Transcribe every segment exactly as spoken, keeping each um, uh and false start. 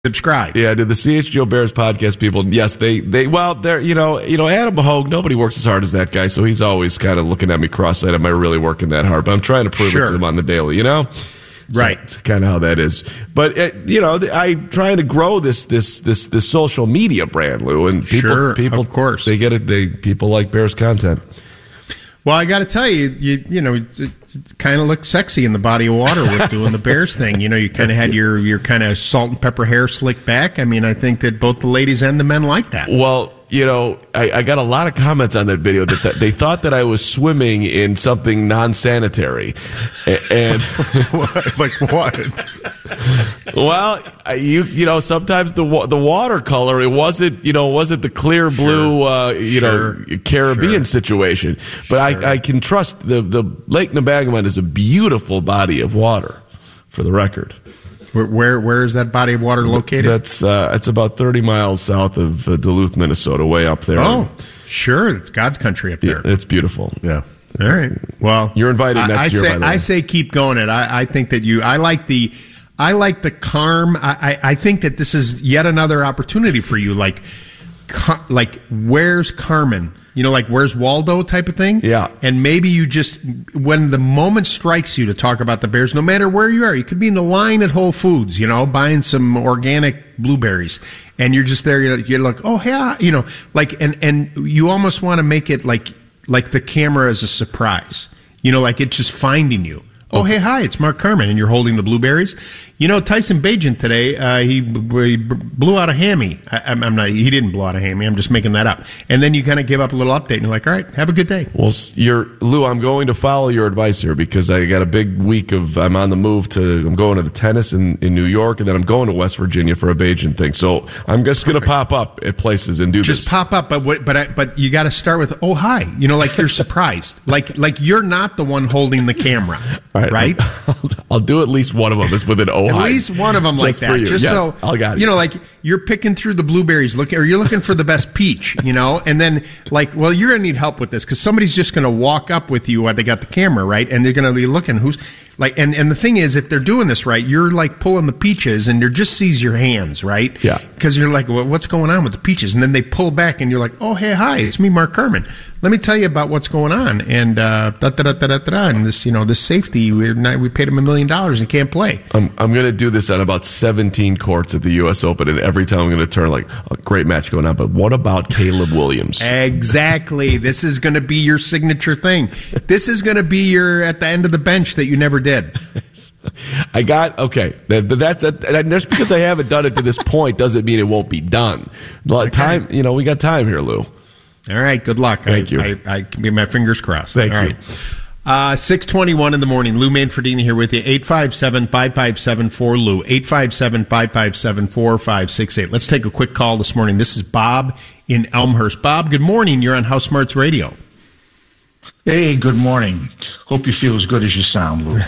subscribe. Yeah, to the C H G O Bears podcast people, yes, they, they well, they're, you know, you know, Adam Hogue, nobody works as hard as that guy, so he's always kind of looking at me cross-eyed, am I really working that hard? But I'm trying to prove Sure. it to him on the daily, you know? So Right. that's kind of how that is. But, uh, you know, I'm trying to grow this this this this social media brand, Lou, and people, Sure, people, of course. they get it, they, people like Bears content. Well, I got to tell you, you you know, it, it kind of looked sexy in the body of water with doing the Bears thing. You know, you kind of had your, your kind of salt and pepper hair slicked back. I mean, I think that both the ladies and the men like that. Well, you know, I, I got a lot of comments on that video that, that they thought that I was swimming in something non-sanitary, A- and Like what? well, I- you you know, sometimes the wa- the watercolor it wasn't you know it wasn't the clear blue uh, you Sure. know Caribbean Sure. situation, but I, I can trust the the Lake Nebagamon is a beautiful body of water, for the record. Where, where where is that body of water located? That's uh, it's about thirty miles south of uh, Duluth, Minnesota, way up there. Oh, sure. It's God's country up there. Yeah, it's beautiful. Yeah. All right. Well, You're invited next I, I year, Say, by the way. I say keep going it. I, I think that you. I like the. I like the calm. I, I, I think that this is yet another opportunity for you. Like, Car- like where's Carmen? You know, like where's Waldo type of thing. Yeah. And maybe you just when the moment strikes you to talk about the Bears, no matter where you are, you could be in the line at Whole Foods, you know, buying some organic blueberries, and you're just there. You're, you're like, oh yeah, you know, like, and and you almost want to make it like like the camera is a surprise. You know, like it's just finding you. Oh, hey, hi, it's Mark Carmen, and you're holding the blueberries. You know, Tyson Bagent today, uh, he, he blew out a hammy. I, I'm, I'm not. He didn't blow out a hammy. I'm just making that up. And then you kind of give up a little update, and you're like, all right, have a good day. Well, you're Lou. I'm going to follow your advice here because I got a big week of. I'm on the move to. I'm going to the tennis in, in New York, and then I'm going to West Virginia for a Bajan thing. So I'm just going to pop up at places and do Just this. pop up, but what, but I, but you got to start with, oh hi, you know, like you're surprised, like like you're not the one holding the camera, All right, right? I'll, I'll do at least one of them. Is with an oh At hi. least one of them like Just that. for you. Just Yes, so I got it. you know, like you're picking through the blueberries, looking, or you're looking for the best peach, you know, and then like, well, you're gonna need help with this because somebody's just gonna walk up with you while they got the camera, right? And they're gonna be looking who's like, and and the thing is, if they're doing this right, you're like pulling the peaches, and they just sees your hands, right? Yeah. Because you're like, well, what's going on with the peaches? And then they pull back, and you're like, oh, hey, hi, it's me, Mark Carmen. Let me tell you about what's going on. And uh, da da da da da da. And this, you know, this safety, we're not, we paid him a million dollars and can't play. I'm I'm going to do this on about seventeen courts at the U S Open, and every time I'm going to turn like a great match going on. But what about Caleb Williams? Exactly. This is going to be your signature thing. This is going to be your at the end of the bench that you never did. I got okay, but that's and just because I haven't done it to this point doesn't mean it won't be done. Okay. Time, you know, we got time here, Lou. All right, good luck. Thank I, you. I, I keep my fingers crossed. Thank All you. right. Uh, six twenty-one in the morning. Lou Manfredini here with you. eight five seven, five five seven, four L U. eight five seven, five five seven, four five six eight. Let's take a quick call this morning. This is Bob in Elmhurst. Bob, good morning. You're on House Smarts Radio. Hey, good morning. Hope you feel as good as you sound, Lou.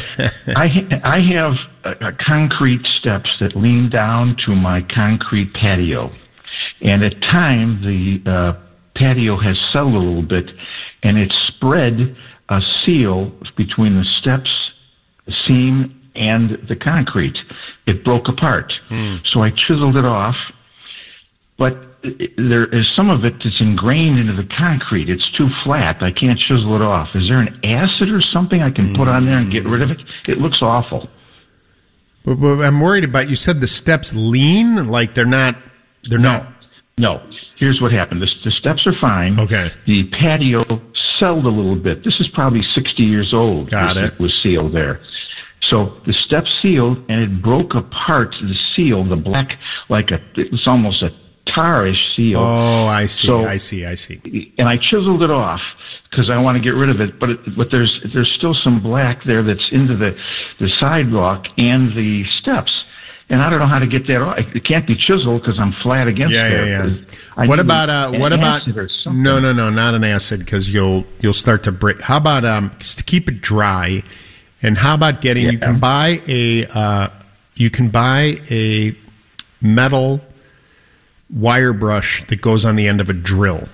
I, I have a, a concrete steps that lean down to my concrete patio. And at times, the uh, patio has settled a little bit, and it's spread a seal between the steps, the seam, and the concrete. It broke apart. Mm. So I chiseled it off, but there is some of it that's ingrained into the concrete. It's too flat. I can't chisel it off. Is there an acid or something I can put on there and get rid of it? It looks awful. But, but I'm worried about, you said the steps lean, like they're not, they're no, not. No. Here's what happened. The, the steps are fine. Okay. The patio settled a little bit. This is probably sixty years old. Got this it. was sealed there. So the steps sealed, and it broke apart the seal, the black, like a, it was almost a tarish seal. Oh, I see, so, I see, I see. And I chiseled it off because I want to get rid of it, but it, but there's there's still some black there that's into the, the sidewalk and the steps. And I don't know how to get that off. It can't be chiseled because I'm flat against yeah, there. Yeah, yeah, I What about uh, what about? No, no, no, not an acid because you'll you'll start to break. How about um, just to keep it dry? And how about getting? Yeah. You can buy a uh, you can buy a metal wire brush that goes on the end of a drill,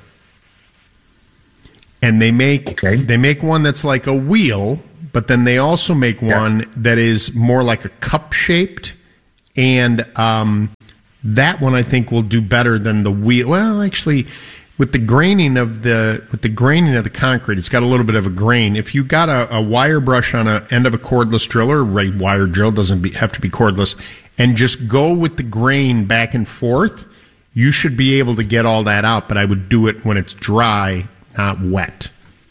and they make okay. they make one that's like a wheel, but then they also make yeah. one that is more like a cup shaped. And um, that one I think will do better than the wheel. Well, actually, with the graining of the with the graining of the concrete, it's got a little bit of a grain. If you got a, a wire brush on a end of a cordless driller, right? Wire drill doesn't be, have to be cordless, and just go with the grain back and forth, you should be able to get all that out. But I would do it when it's dry, not wet.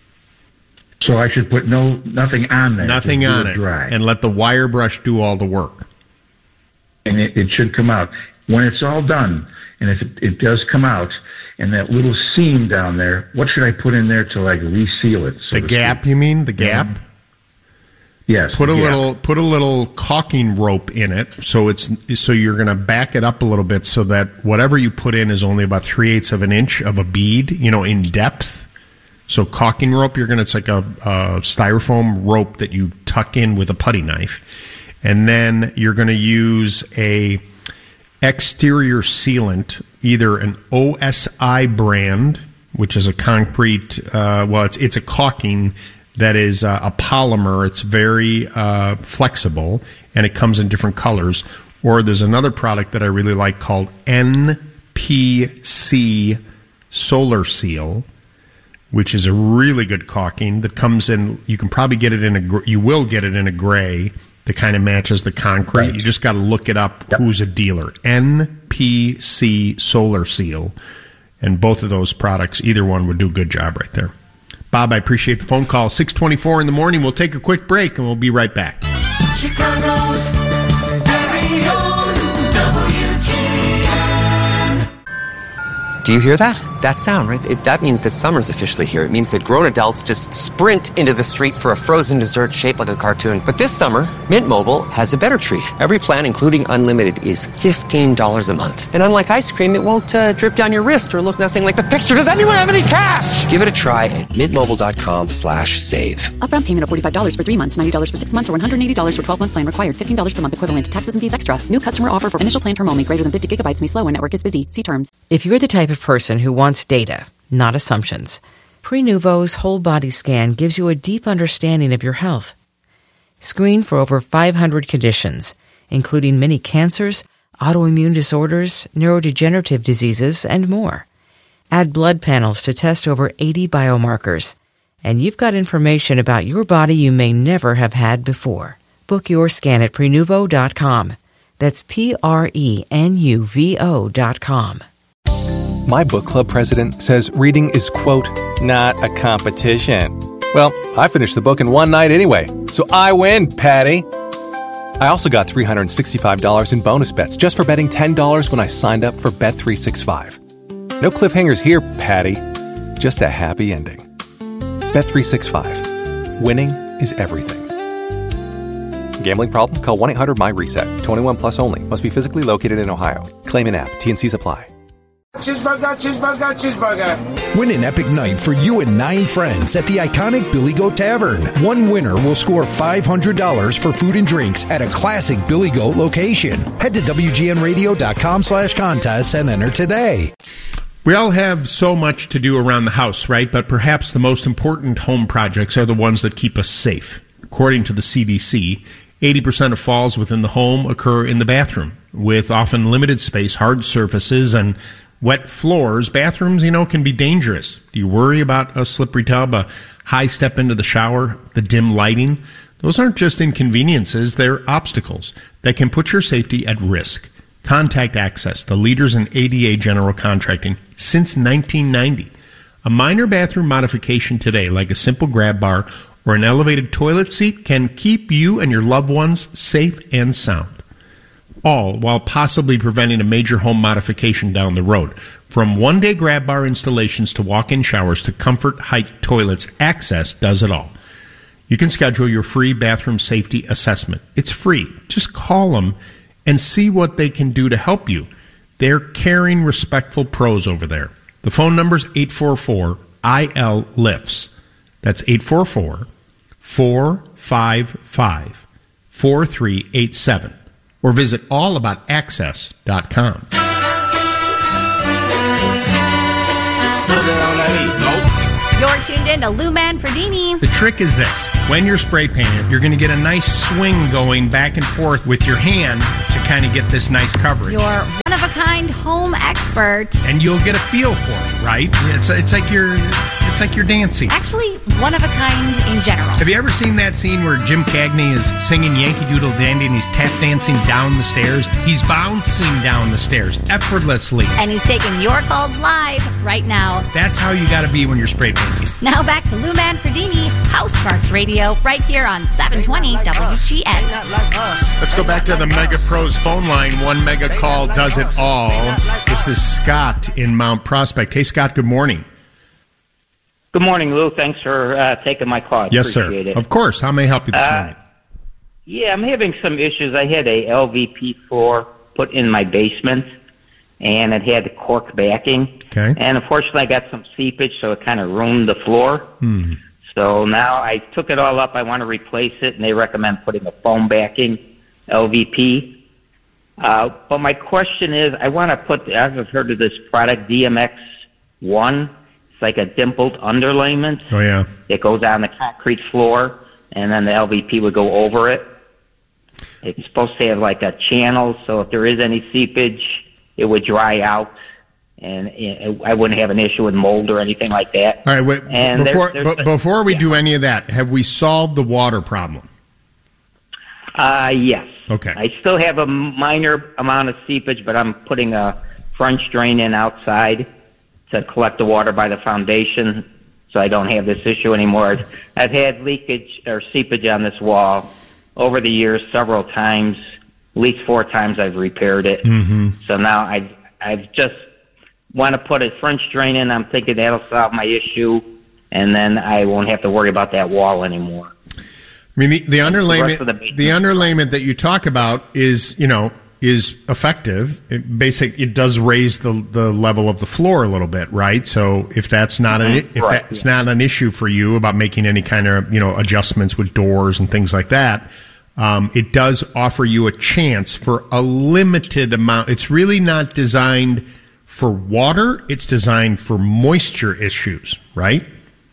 So I should put no nothing on there. Nothing on it, dry. And let the wire brush do all the work. And it, it should come out. When it's all done, and if it, it does come out, and that little seam down there, what should I put in there to like reseal it? So the gap, speak? You mean? The gap? Yeah. Yes. Put a gap. little put a little caulking rope in it, so it's so you're going to back it up a little bit, so that whatever you put in is only about three eighths of an inch of a bead, you know, in depth. So caulking rope, you're going to, it's like a, a styrofoam rope that you tuck in with a putty knife. And then you're going to use a exterior sealant, either an O S I brand, which is a concrete, uh, well, it's it's a caulking that is uh, a polymer. It's very uh, flexible, and it comes in different colors. Or there's another product that I really like called N P C Solar Seal, which is a really good caulking that comes in. You can probably get it in a, you will get it in a gray that kind of matches the concrete. Right. You just got to look it up. Yep. Who's a dealer? N P C Solar Seal, and both of those products, either one would do a good job right there. Bob, I appreciate the phone call. six twenty-four in the morning. We'll take a quick break, and we'll be right back. Chicago's very own W G N. Do you hear that? That sound, right? It, that means that summer's officially here. It means that grown adults just sprint into the street for a frozen dessert shaped like a cartoon. But this summer, Mint Mobile has a better treat. Every plan, including unlimited, is fifteen dollars a month. And unlike ice cream, it won't uh, drip down your wrist or look nothing like the picture. Does anyone have any cash? Give it a try at mintmobile.com slash save. Upfront payment of forty-five dollars for three months, ninety dollars for six months, or one hundred eighty dollars for twelve-month plan required. fifteen dollars per month equivalent. Taxes and fees extra. New customer offer for initial plan term only. Greater than fifty gigabytes may slow when network is busy. See terms. If you're the type of person who wants data, not assumptions, Prenuvo's whole body scan gives you a deep understanding of your health. Screen for over five hundred conditions, including many cancers, autoimmune disorders, neurodegenerative diseases, and more. Add blood panels to test over eighty biomarkers, and you've got information about your body you may never have had before. Book your scan at Prenuvo dot com. That's P R E N U V O dot com. My book club president says reading is, quote, not a competition. Well, I finished the book in one night anyway, so I win, Patty. I also got three hundred sixty-five dollars in bonus bets just for betting ten dollars when I signed up for Bet three sixty-five. No cliffhangers here, Patty. Just a happy ending. Bet three sixty-five. Winning is everything. Gambling problem? Call one eight hundred M Y reset. twenty-one plus only. Must be physically located in Ohio. Claim in app. T N Cs apply. Cheeseburger, cheeseburger, cheeseburger. Win an epic night for you and nine friends at the iconic Billy Goat Tavern. One winner will score five hundred dollars for food and drinks at a classic Billy Goat location. Head to W G N radio dot com slash contests and enter today. We all have so much to do around the house, right? But perhaps the most important home projects are the ones that keep us safe. According to the C D C, eighty percent of falls within the home occur in the bathroom. With often limited space, hard surfaces, and wet floors, bathrooms, you know, can be dangerous. Do you worry about a slippery tub, a high step into the shower, the dim lighting? Those aren't just inconveniences, they're obstacles that can put your safety at risk. Contact Access, the leaders in A D A general contracting since nineteen ninety. A minor bathroom modification today, like a simple grab bar or an elevated toilet seat, can keep you and your loved ones safe and sound. All while possibly preventing a major home modification down the road. From one-day grab bar installations to walk-in showers to comfort height toilets, Access does it all. You can schedule your free bathroom safety assessment. It's free. Just call them and see what they can do to help you. They're caring, respectful pros over there. The phone number's eight four four I L L I F S. That's eight four four, four five five, four three eight seven. Or visit all about access dot com. You're tuned in to Lou Manfredini. The trick is this. When you're spray painting, you're going to get a nice swing going back and forth with your hand to kind of get this nice coverage. Your one-of-a-kind home expert. And you'll get a feel for it, right? It's it's like you're it's like you're dancing. Actually, one-of-a-kind in general. Have you ever seen that scene where Jim Cagney is singing Yankee Doodle Dandy and he's tap dancing down the stairs? He's bouncing down the stairs effortlessly. And he's taking your calls live right now. That's how you got to be when you're spray painting. Now back to Lou Manfredini, House Smarts Radio, right here on seven twenty W G N. Let's go back to the Mega Pros phone line. One mega call does it all. This is Scott in Mount Prospect. Hey, Scott, good morning. Good morning, Lou. Thanks for uh, taking my call. I yes, sir. It. Of course. How may I help you this uh, morning? Yeah, I'm having some issues. I had a L V P floor put in my basement, and it had cork backing. Okay. And unfortunately, I got some seepage, so it kind of ruined the floor. Hmm. So now I took it all up. I want to replace it, and they recommend putting a foam backing L V P. Uh, but my question is, I want to put, I've heard of this product, D M X one. It's like a dimpled underlayment. Oh, yeah. It goes on the concrete floor, and then the L V P would go over it. It's supposed to have like a channel, so if there is any seepage, it would dry out, and it, I wouldn't have an issue with mold or anything like that. All right, wait, and before, there's, there's b- a, before we yeah. do any of that, have we solved the water problem? Uh, yes. Okay. I still have a minor amount of seepage, but I'm putting a French drain in outside to collect the water by the foundation, so I don't have this issue anymore. I've, I've had leakage or seepage on this wall over the years several times. At least four times I've repaired it. Mm-hmm. So now I I've just want to put a French drain in. I'm thinking that'll solve my issue, and then I won't have to worry about that wall anymore. I mean, the, the underlayment, the, the, the underlayment that you talk about is, you know, is effective. It basic, it does raise the the level of the floor a little bit, right? So if that's not an if Right, that's yeah. not an issue for you about making any kind of, you know, adjustments with doors and things like that, um, it does offer you a chance for a limited amount. It's really not designed for water. It's designed for moisture issues, right?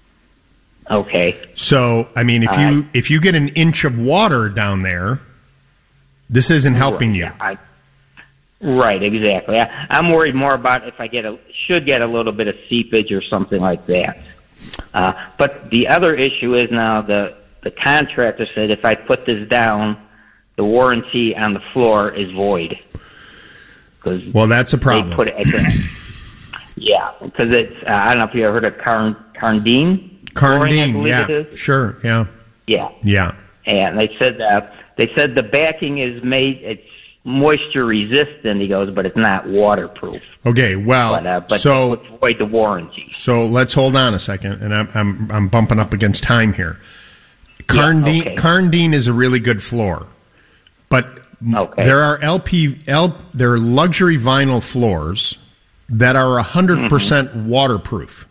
Okay. So, I mean, if you if you get an inch of water down there, this isn't helping you. I, right, exactly. I, I'm worried more about if I get a should get a little bit of seepage or something like that. Uh, but the other issue is now the the contractor said if I put this down, the warranty on the floor is void. Cause Well, that's a they problem. Put it, yeah, because it's uh, I don't know if you ever heard of Carn Carndine. Flooring, I Carndine, believe yeah, it is. sure, yeah, Yeah. yeah. And they said that they said the backing is made it's moisture resistant. He goes, but it's not waterproof. Okay, well, But, uh, but so that would void the warranty. so let's hold on a second, and I'm I'm I'm bumping up against time here. Carndine okay. Carndine is a really good floor, but m- Okay. there are L P L there are luxury vinyl floors that are a hundred percent waterproof.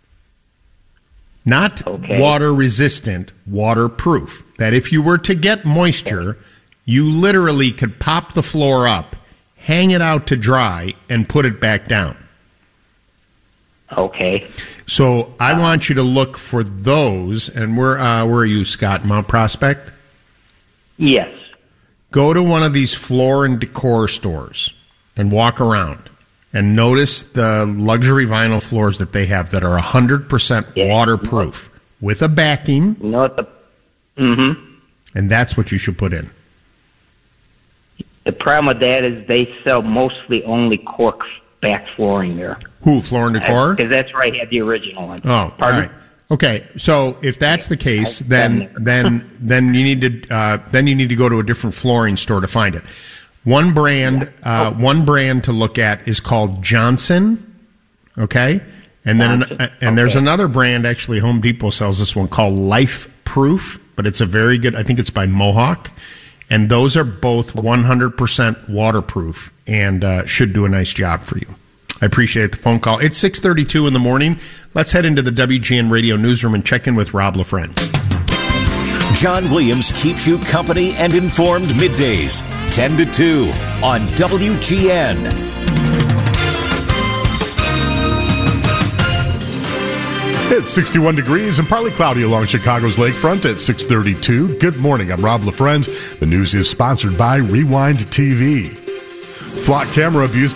Not Okay. water resistant, waterproof. That if you were to get moisture, you literally could pop the floor up, hang it out to dry, and put it back down. Okay. So I want you to look for those. And where, uh, where are you, Scott? Mount Prospect? Yes. Go to one of these floor and decor stores and walk around. And notice the luxury vinyl floors that they have that are one hundred percent waterproof with a backing. You know what the mm-hmm. And that's what you should put in. The problem with that is they sell mostly only cork back flooring there. Who, Floor and Decor? Because that's where I had the original one. Oh, Pardon? all right. Okay, so if that's the case, then then then you need to uh, then you need to go to a different flooring store to find it. One brand, uh, one brand to look at is called Johnson. Okay, and then Johnson. an, and there's another brand. Actually, Home Depot sells this one called Life Proof, but it's a very good. I think it's by Mohawk, and those are both one hundred percent waterproof and uh, should do a nice job for you. I appreciate the phone call. It's six thirty-two in the morning. Let's head into the W G N Radio newsroom and check in with Rob LaFrenz. John Williams keeps you company and informed middays, ten to two on W G N. It's sixty-one degrees and partly cloudy along Chicago's lakefront at six thirty-two. Good morning. I'm Rob LaFrenz. The news is sponsored by Rewind T V. Flock camera abuse